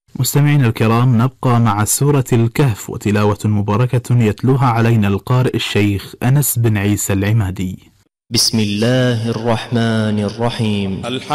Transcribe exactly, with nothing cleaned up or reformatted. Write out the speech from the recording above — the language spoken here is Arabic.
مستمعينا الكرام، نبقى مع سورة الكهف وتلاوة مباركة يتلوها علينا القارئ الشيخ أنس بن عيسى العمادي. بسم الله الرحمن الرحيم.